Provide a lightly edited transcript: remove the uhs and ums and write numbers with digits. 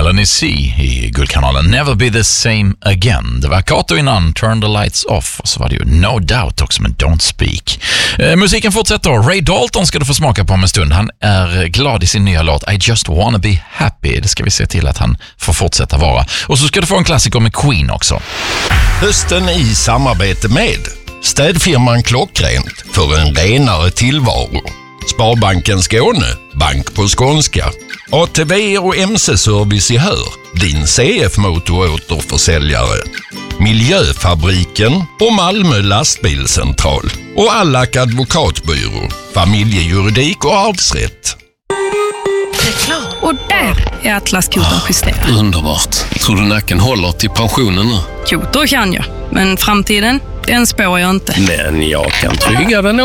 Melanie C i Guldkanalen. Never be the same again. Det var Kato innan Turn the lights off. Och så var det ju No Doubt också med Don't Speak. Musiken fortsätter. Ray Dalton ska du få smaka på om en stund. Han är glad i sin nya låt I Just Wanna Be Happy. Det ska vi se till att han får fortsätta vara. Och så ska du få en klassiker med Queen också. Hösten i samarbete med städfirman Klockrent för en renare tillvaro. Sparbanken Skåne, bank på skånska. ATV och MC-service i Hör, din CF-motoråterförsäljare. Miljöfabriken och Malmö lastbilscentral. Och Allak advokatbyrå, familjejuridik och arvsrätt. Och där är Atlas-koden justerad. Underbart. Tror du nacken håller till pensionen nu? Kotor kan jag, men framtiden, den spår jag inte. Men jag kan trygga den